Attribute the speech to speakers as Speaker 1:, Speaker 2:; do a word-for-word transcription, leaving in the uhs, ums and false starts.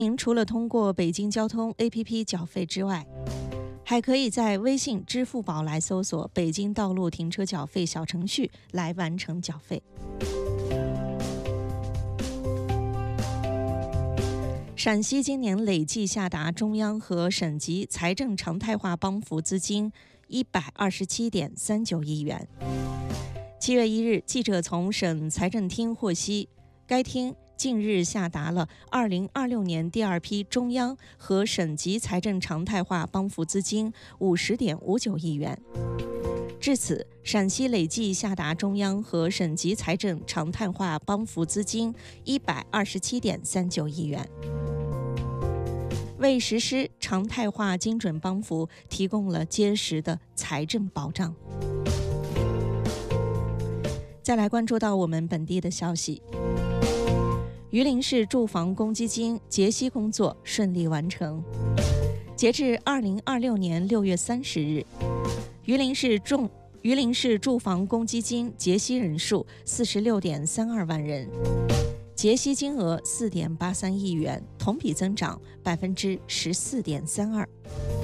Speaker 1: 您除了通过北京交通 A P P 缴费之外，还可以在微信、支付宝来搜索北京道路停车缴费小程序来完成缴费。陕西今年累计下达中央和省级财政常态化帮扶资金一百二十七点三九亿元。七月一日，记者从省财政厅获悉，该厅近日下达了二零二六年第二批中央和省级财政常态化帮扶资金五十点五九亿元。至此，陕西累计下达中央和省级财政常态化帮扶资金一百二十七点三九亿元，为实施常态化精准帮扶提供了结实的财政保障。再来关注到我们本地的消息，榆林市住房公积金结息工作顺利完成。截至二零二六年六月三十日，榆林市住榆林市住房公积金结息人数四十六点三二万人，结息金额四点八三亿元，同比增长百分之十四点三二。